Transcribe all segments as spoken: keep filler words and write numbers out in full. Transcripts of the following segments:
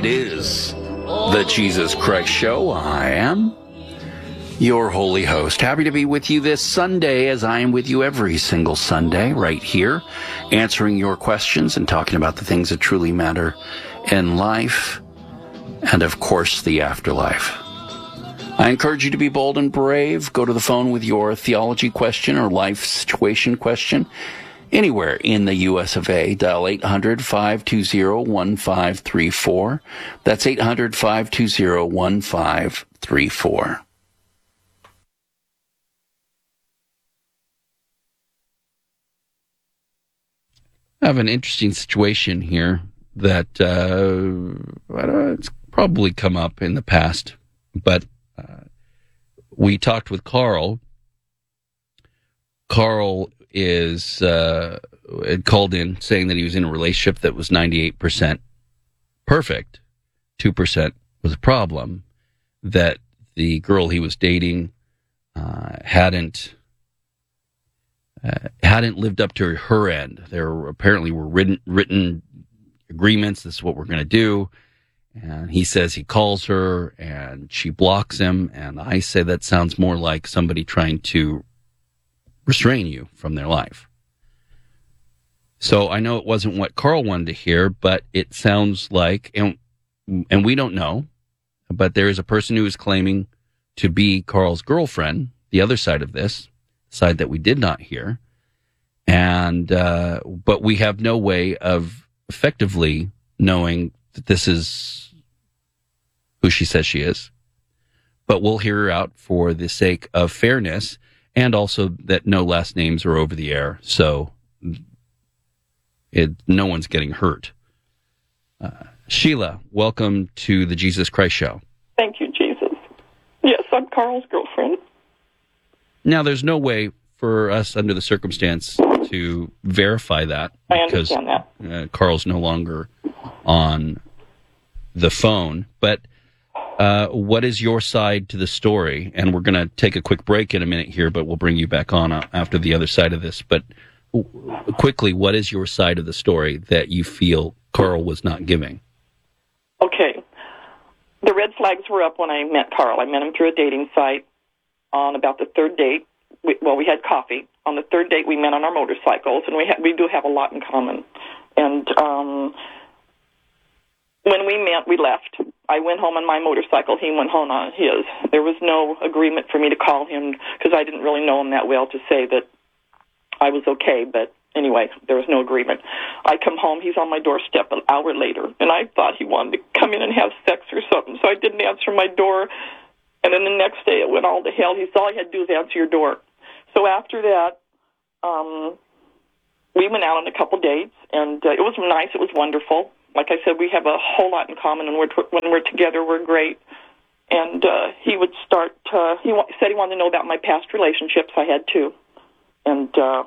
It is the Jesus Christ Show. I am your holy host. Happy to be with you this Sunday, as I am with you every single Sunday, right here, answering your questions and talking about the things that truly matter in life and, of course, the afterlife. I encourage you to be bold and brave. Go to the phone with your theology question or life situation question. Anywhere in the U S of A, dial eight hundred, five two zero, one five three four. That's eight hundred, five two zero, one five three four. I have an interesting situation here that uh, I don't know, it's probably come up in the past, but uh, we talked with Carl. Carl is uh, had called in saying that he was in a relationship that was ninety-eight percent perfect, two percent was a problem, that the girl he was dating uh, hadn't uh, hadn't lived up to her end. There were, apparently were written, written agreements, this is what we're going to do, and he says he calls her and she blocks him, and I say that sounds more like somebody trying to restrain you from their life. So I know it wasn't what Carl wanted to hear, but it sounds like, and, and we don't know, but there is a person who is claiming to be Carl's girlfriend, the other side of this, side that we did not hear, and uh, but we have no way of effectively knowing that this is who she says she is. But we'll hear her out for the sake of fairness, and also that no last names are over the air, so it, no one's getting hurt. Uh, Sheila, welcome to the Jesus Christ Show. Thank you, Jesus. Yes, I'm Carl's girlfriend. Now, there's no way for us under the circumstance to verify that. I understand that. Uh, Carl's no longer on the phone, but Uh, what is your side to the story? And we're going to take a quick break in a minute here, but we'll bring you back on after the other side of this. But quickly, what is your side of the story that you feel Carl was not giving? Okay. The red flags were up when I met Carl. I met him through a dating site on about the third date. We, well, we had coffee. On the third date, we met on our motorcycles, and we ha- we do have a lot in common. And um, when we met, we left. I went home on my motorcycle. He went home on his. There was no agreement for me to call him because I didn't really know him that well to say that I was okay. But anyway, there was no agreement. I come home. He's on my doorstep an hour later, and I thought he wanted to come in and have sex or something, so I didn't answer my door. And then the next day it went all to hell. He said, all he had to do was answer your door. So after that, um, we went out on a couple dates, and uh, it was nice. It was wonderful. Like I said, we have a whole lot in common, and we're t- when we're together, we're great. And uh, he would start, uh, he wa- said he wanted to know about my past relationships. I had two. And uh,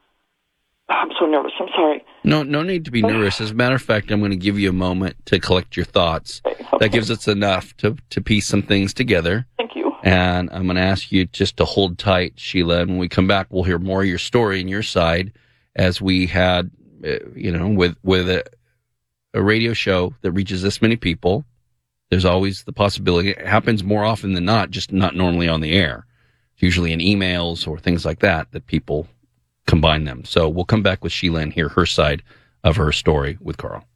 I'm so nervous. I'm sorry. No, no need to be nervous. As a matter of fact, I'm going to give you a moment to collect your thoughts. Okay, okay. That gives us enough to, to piece some things together. Thank you. And I'm going to ask you just to hold tight, Sheila. And when we come back, we'll hear more of your story and your side, as we had, uh, you know, with, with a, a radio show that reaches this many people. There's always the possibility. It happens more often than not, just not normally on the air. It's usually in emails or things like that that people combine them. So we'll come back with Sheila and hear her side of her story with Carl.